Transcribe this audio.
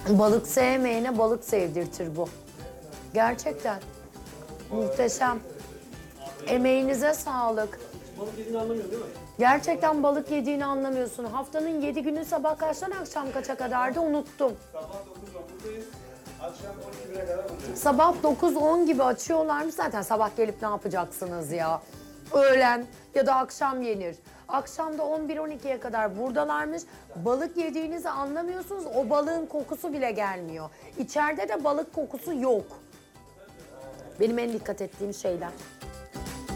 Balık sevmeyene balık sevdirtir bu. Gerçekten. Muhteşem. Emeğinize sağlık. Balık yediğini anlamıyor değil mi? Gerçekten balık yediğini anlamıyorsun. Haftanın 7 günü sabah kaçtan akşam kaça kadardı unuttum. Sabah 9'da buradayız. Akşam 12'ye kadar buradayız. Sabah 9-10 gibi açıyorlarmış. Zaten sabah gelip ne yapacaksınız ya? Öğlen ya da akşam yenir. Akşam da 11-12'ye kadar buradalarmış. Balık yediğinizi anlamıyorsunuz. O balığın kokusu bile gelmiyor. İçeride de balık kokusu yok. Benim en dikkat ettiğim şeyler.